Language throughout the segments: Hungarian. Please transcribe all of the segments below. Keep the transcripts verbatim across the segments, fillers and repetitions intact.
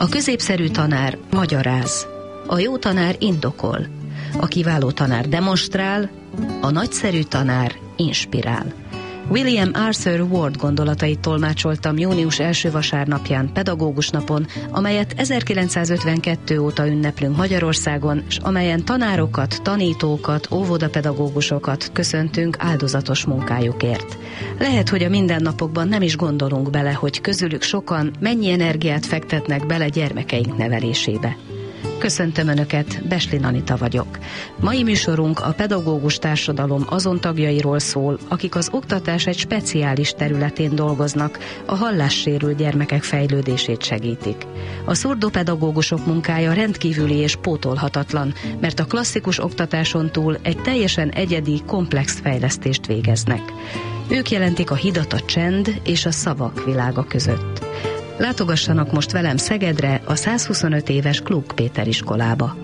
A középszerű tanár magyaráz, a jó tanár indokol, a kiváló tanár demonstrál, a nagyszerű tanár inspirál. William Arthur Ward gondolatait tolmácsoltam június első vasárnapján pedagógus napon, amelyet ezerkilencszázötvenkettő óta ünneplünk Magyarországon, és amelyen tanárokat, tanítókat, óvodapedagógusokat köszöntünk áldozatos munkájukért. Lehet, hogy a mindennapokban nem is gondolunk bele, hogy közülük sokan mennyi energiát fektetnek bele gyermekeink nevelésébe. Köszöntöm Önöket, Beslin Anita vagyok. Mai műsorunk a pedagógus társadalom azon tagjairól szól, akik az oktatás egy speciális területén dolgoznak, a hallássérült gyermekek fejlődését segítik. A szurdopedagógusok munkája rendkívüli és pótolhatatlan, mert a klasszikus oktatáson túl egy teljesen egyedi, komplex fejlesztést végeznek. Ők jelentik a hidat a csend és a szavak világa között. Látogassanak most velem Szegedre, a százhuszonöt éves Klug Péter iskolába.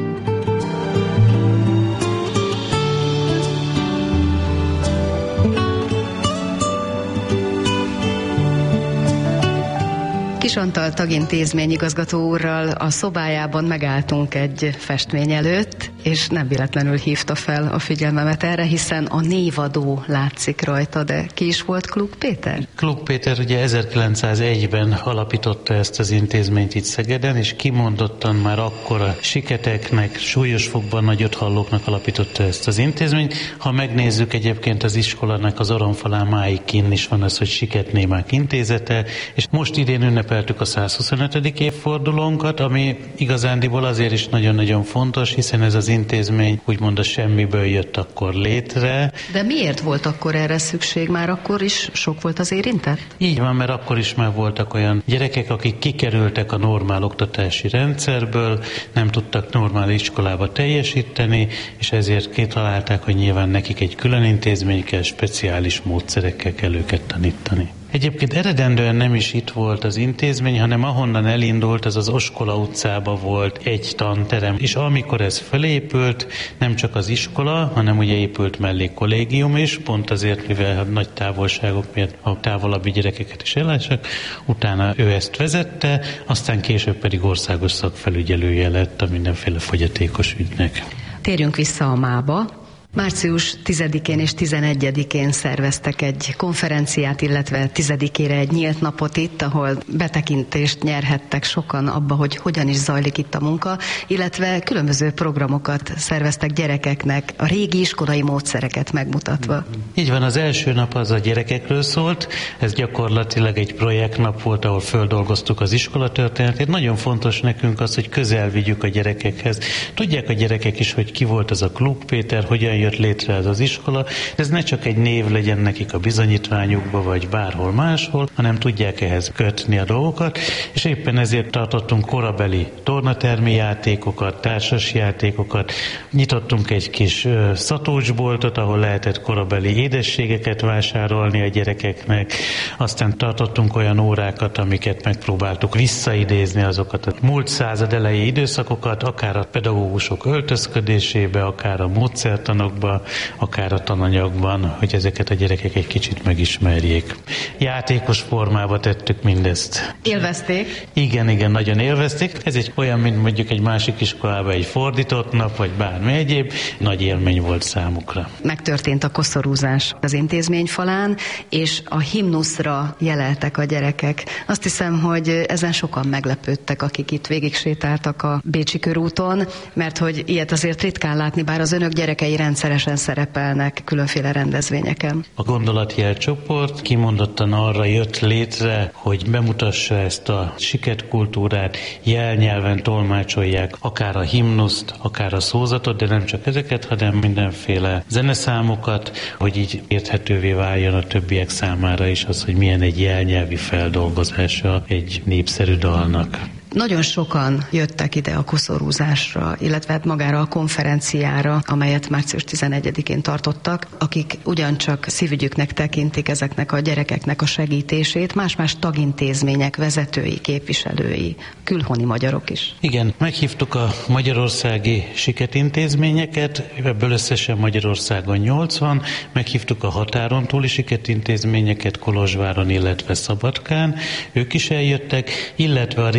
Kis Antal tagintézmény igazgató úrral a szobájában megálltunk egy festmény előtt, és nem véletlenül hívta fel a figyelmemet erre, hiszen a névadó látszik rajta, de ki is volt Klug Péter? Klug Péter ugye ezerkilencszázegyben alapította ezt az intézményt itt Szegeden, és kimondottan már akkor a siketeknek, súlyos fogban nagyot hallóknak alapította ezt az intézményt. Ha megnézzük egyébként az iskolának az oromfalán máig kinn is van az, hogy Siketnémák Intézete, és most idén ünnepeltük a százhuszonötödik évfordulónkat, ami igazándiból azért is nagyon-nagyon fontos, hiszen ez az intézmény úgymond a semmiből jött akkor létre. De miért volt akkor erre szükség? Már akkor is sok volt az érintett? Így van, mert akkor is már voltak olyan gyerekek, akik kikerültek a normál oktatási rendszerből, nem tudtak normál iskolába teljesíteni, és ezért kitalálták, hogy nyilván nekik egy külön intézmény kell, speciális módszerekkel kell őket tanítani. Egyébként eredendően nem is itt volt az intézmény, hanem ahonnan elindult, az az Oskola utcába volt egy tanterem. És amikor ez felépült, nem csak az iskola, hanem ugye épült mellé kollégium is, pont azért, mivel a nagy távolságok miatt a távolabbi gyerekeket is ellássak, utána ő ezt vezette, aztán később pedig országos szakfelügyelője lett a mindenféle fogyatékos ügynek. Térjünk vissza a mába. március tizedikén és tizenegyedikén szerveztek egy konferenciát, illetve tizedikére egy nyílt napot itt, ahol betekintést nyerhettek sokan abba, hogy hogyan is zajlik itt a munka, illetve különböző programokat szerveztek gyerekeknek, a régi iskolai módszereket megmutatva. Így van, az első nap az a gyerekekről szólt, ez gyakorlatilag egy projektnap volt, ahol földolgoztuk az iskola történetét. Nagyon fontos nekünk az, hogy közel vigyük a gyerekekhez. Tudják a gyerekek is, hogy ki volt az a Klug Péter, hogyan jött létre ez az iskola. Ez ne csak egy név legyen nekik a bizonyítványukba, vagy bárhol máshol, hanem tudják ehhez kötni a dolgokat, és éppen ezért tartottunk korabeli tornatermi játékokat, társas játékokat, nyitottunk egy kis uh, szatócsboltot, ahol lehetett korabeli édességeket vásárolni a gyerekeknek, aztán tartottunk olyan órákat, amiket megpróbáltuk visszaidézni azokat a múlt század elejé időszakokat, akár a pedagógusok öltözködésébe, akár a módszertanok, akár a tananyagban, hogy ezeket a gyerekek egy kicsit megismerjék. Játékos formába tettük mindezt. Élvezték? Igen, igen, nagyon élvezték. Ez egy olyan, mint mondjuk egy másik iskolában egy fordított nap, vagy bármi egyéb. Nagy élmény volt számukra. Megtörtént a koszorúzás az intézmény falán, és a himnuszra jeleltek a gyerekek. Azt hiszem, hogy ezen sokan meglepődtek, akik itt végig sétáltak a Bécsi körúton, mert hogy ilyet azért ritkán látni, bár az önök gyerekei rendszeresen szerepelnek különféle rendezvényeken. A gondolatjelcsoport kimondottan arra jött létre, hogy bemutassa ezt a siketkultúrát, jelnyelven tolmácsolják akár a himnuszt, akár a szózatot, de nem csak ezeket, hanem mindenféle zeneszámokat, hogy így érthetővé váljon a többiek számára is az, hogy milyen egy jelnyelvi feldolgozása egy népszerű dalnak. Nagyon sokan jöttek ide a koszorúzásra, illetve hát magára a konferenciára, amelyet március tizenegyedikén tartottak, akik ugyancsak szívügyüknek tekintik ezeknek a gyerekeknek a segítését, más-más tagintézmények vezetői, képviselői, külhoni magyarok is. Igen, meghívtuk a magyarországi siketintézményeket, ebből összesen Magyarországon nyolcvan, meghívtuk a határon túli siketintézményeket Kolozsváron, illetve Szabadkán, ők is eljöttek, illetve a régió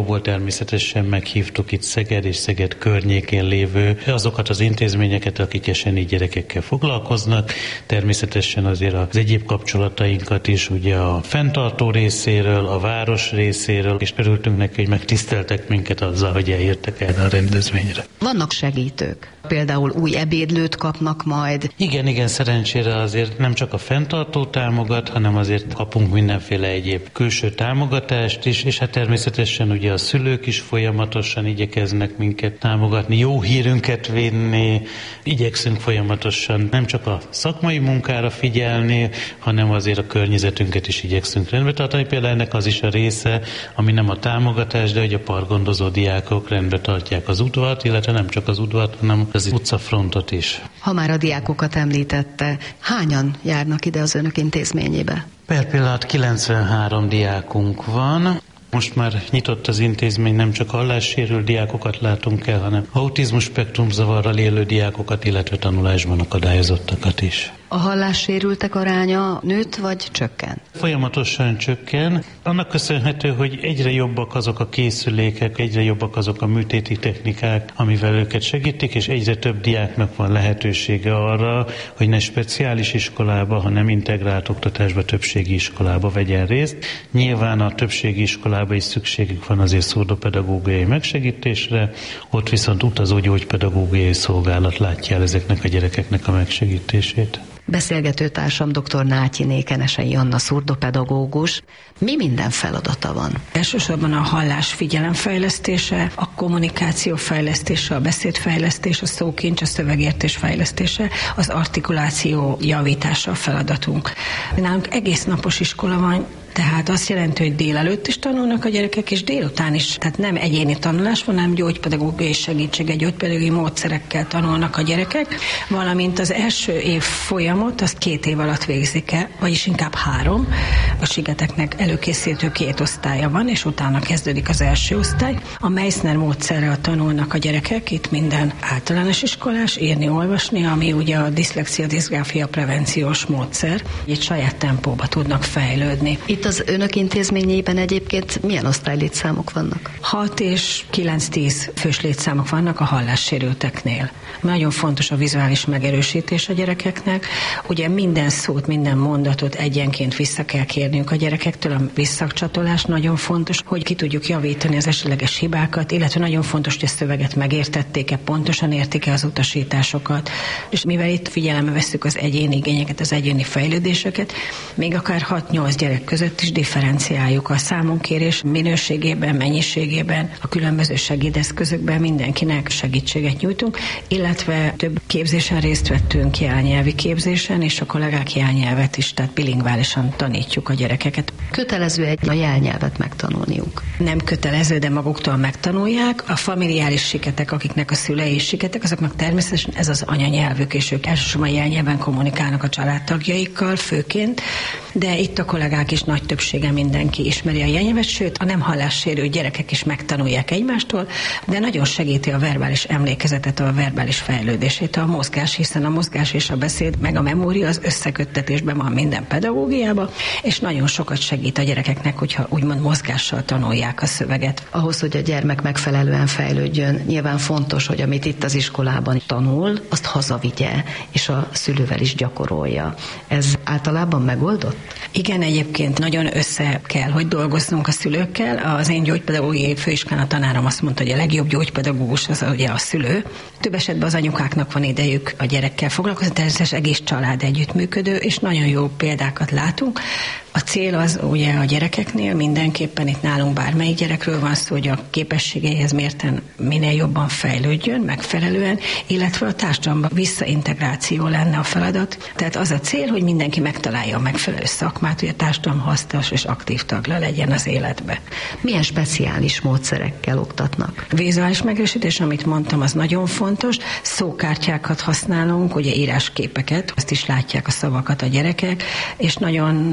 régióból, természetesen meghívtuk itt Szeged és Szeged környékén lévő azokat az intézményeket, akik esemény gyerekekkel foglalkoznak. Természetesen azért az egyéb kapcsolatainkat is ugye a fenntartó részéről, a város részéről, és örültünk neki, hogy megtiszteltek minket azzal, hogy eljöttek erre a rendezvényre. Vannak segítők. Például új ebédlőt kapnak majd. Igen, igen, szerencsére azért nem csak a fenntartó támogat, hanem azért kapunk mindenféle egyéb külső támogatást is, és hát természetesen ugye a szülők is folyamatosan igyekeznek minket támogatni, jó hírünket vinni, igyekszünk folyamatosan nem csak a szakmai munkára figyelni, hanem azért a környezetünket is igyekszünk rendbe tartani. Például ennek az is a része, ami nem a támogatás, de hogy a parkgondozó diákok rendbe tartják az udvart, illetve nem csak az udvart, hanem az utcafrontot is. Ha már a diákokat említette, hányan járnak ide az önök intézményébe? Per pillanat kilencvenhárom diákunk van. Most már nyitott az intézmény, nem csak hallássérült diákokat látunk el, hanem autizmus spektrum zavarral élő diákokat, illetve tanulásban akadályozottakat is. A hallássérültek aránya nőtt vagy csökken? Folyamatosan csökken. Annak köszönhető, hogy egyre jobbak azok a készülékek, egyre jobbak azok a műtéti technikák, amivel őket segítik, és egyre több diáknak van lehetősége arra, hogy ne speciális iskolába, hanem integrált oktatásba, többségi iskolába vegyen részt. Nyilván a többségi iskolába is szükségük van azért szurdopedagógiai megsegítésre, ott viszont utazó gyógypedagógiai szolgálat látja el ezeknek a gyerekeknek a megsegítését. Beszélgetőtársam dr. Nátyiné Kenesei Anna szurdopedagógus. Mi minden feladata van? Elsősorban a hallás figyelemfejlesztése, a kommunikáció fejlesztése, a beszédfejlesztés, a szókincs, a szövegértés fejlesztése, az artikuláció javítása a feladatunk. Nálunk egész napos iskola van, tehát azt jelenti, hogy délelőtt is tanulnak a gyerekek, és délután is. Tehát nem egyéni tanulás van, hanem gyógypedagógiai segítsége, gyógypedagógiai módszerekkel tanulnak a gyerekek, valamint az első év folyamot, azt két év alatt végzik el, vagyis inkább három. A Sigeteknek előkészítő két osztálya van, és utána kezdődik az első osztály. A Meissner módszerrel tanulnak a gyerekek, itt minden általános iskolás, írni, olvasni, ami ugye a diszlexia, diszgráfia prevenciós módszer. Egy saját tempóba tudnak fejlődni. Itt az önök intézményében egyébként milyen osztálylétszámok vannak? hat és kilenc-tíz fős létszámok vannak a hallássérülteknél. Nagyon fontos a vizuális megerősítés a gyerekeknek. Ugye minden szót, minden mondatot egyenként vissza kell kérniük a gyerekektől. A visszacsatolás nagyon fontos, hogy ki tudjuk javítani az esetleges hibákat, illetve nagyon fontos, hogy a szöveget megértették-e, pontosan értik-e az utasításokat. És mivel itt figyelembe vesszük az egyéni igényeket, az egyéni fejlődéseket, még akár hat-nyolc gyerek között is differenciáljuk a számonkérés minőségében, mennyiségében, a különböző segédeszközökben mindenkinek segítséget nyújtunk, illetve több képzésen részt vettünk, jelnyelvi képzésen, és a kollégák jelnyelvet is, tehát bilingválisan tanítjuk a gyerekeket. Kötelező egy a jelnyelvet megtanulniuk? Nem kötelező, de maguktól megtanulják. A familiáris siketek, akiknek a szülei is siketek, azoknak természetesen ez az anyanyelvük, és ők elsősorban jelnyelven kommunikálnak a családtagjaikkal főként, de itt a kollégák is nagy többsége mindenki ismeri a jelnyelvet, sőt a nem hallássérült gyerekek is megtanulják egymástól, de nagyon segíti a verbális emlékezetet, a verbális fejlődését, a mozgás, hiszen a mozgás és a beszéd, meg a memória az összeköttetésben van minden pedagógiában, és nagyon sokat segít a gyerekeknek, hogyha úgymond mozgással tanulják a szöveget. Ahhoz, hogy a gyermek megfelelően fejlődjön, nyilván fontos, hogy amit itt az iskolában tanul, azt hazavigye, és a szülővel is gyakorolja. Ez általában megoldott? Igen, egyébként nagyon össze kell, hogy dolgozzunk a szülőkkel. Az én gyógypedagógiai főiskolán a tanárom azt mondta, hogy a legjobb gyógypedagógus az ugye a szülő. Több esetben az anyukáknak van idejük a gyerekkel foglalkozni, természetesen egész család együttműködő, és nagyon jó példákat látunk. A cél az ugye a gyerekeknél mindenképpen, itt nálunk bármelyik gyerekről van szó, hogy a képességeihez mérten minél jobban fejlődjön, megfelelően, illetve a társadalomban visszaintegráció lenne a feladat. Tehát az a cél, hogy mindenki megtalálja a megfelelő szakmát, hogy a társadalom hasznos és aktív tagja legyen az életbe. Milyen speciális módszerekkel oktatnak? Vizuális megerősítés, amit mondtam, az nagyon fontos. Szókártyákat használunk, ugye írásképeket, azt is látják a szavakat a gyerekek, és nagyon vált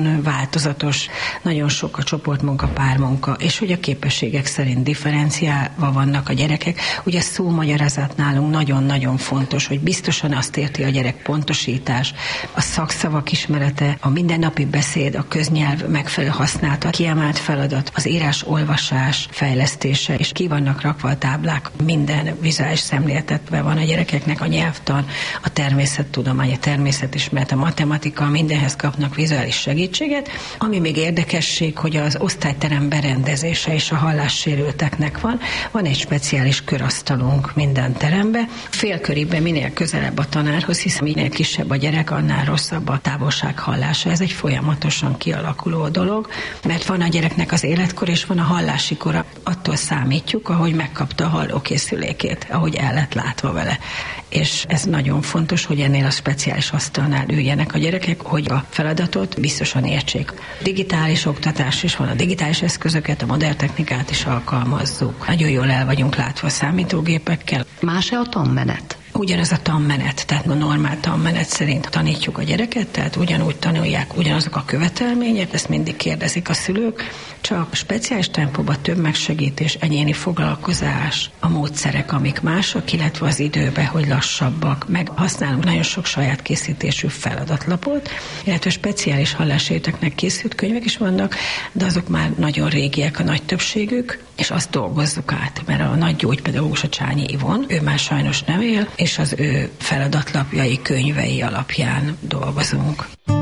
változatos, nagyon sok a csoportmunka, pármunka, és hogy a képességek szerint differenciálva vannak a gyerekek. Ugye a szómagyarázat nálunk nagyon-nagyon fontos, hogy biztosan azt érti a gyerek, pontosítás, a szakszavak ismerete, a mindennapi beszéd, a köznyelv megfelelő használata, kiemelt feladat, az írás-olvasás fejlesztése, és ki vannak rakva a táblák, minden vizuális szemléltetve van a gyerekeknek, a nyelvtan, a természettudomány, a természetismeret, a matematika, mindenhez kapnak vizuális segítséget. Ami még érdekesség, hogy az osztályterem berendezése és a hallássérülteknek van. Van egy speciális körasztalunk minden terembe. Félkörében minél közelebb a tanárhoz, hiszen minél kisebb a gyerek, annál rosszabb a távolság hallása. Ez egy folyamatosan kialakuló dolog, mert van a gyereknek az életkor, és van a hallási kora. Attól számítjuk, ahogy megkapta a hallókészülékét, ahogy el lett látva vele. És ez nagyon fontos, hogy ennél a speciális asztalnál üljenek a gyerekek, hogy a feladatot biztosan értsék. Digitális oktatás is van, a digitális eszközöket, a modern technikát is alkalmazzuk. Nagyon jól el vagyunk látva a számítógépekkel. Más-e a tanmenet? Ugyanaz a tanmenet, tehát a normál tanmenet szerint tanítjuk a gyereket, tehát ugyanúgy tanulják, ugyanazok a követelmények, ezt mindig kérdezik a szülők, csak speciális tempóban több megsegítés, egyéni foglalkozás, a módszerek, amik mások, illetve az időben, hogy lassabbak, meg használunk nagyon sok saját készítésű feladatlapot, illetve speciális hallássérülteknek készült könyvek is vannak, de azok már nagyon régiek a nagy többségük, és azt dolgozzuk át, mert a nagy gyógypedagógus, a Csányi Ivon, ő már sajnos nem él, és az ő feladatlapjai, könyvei alapján dolgozunk.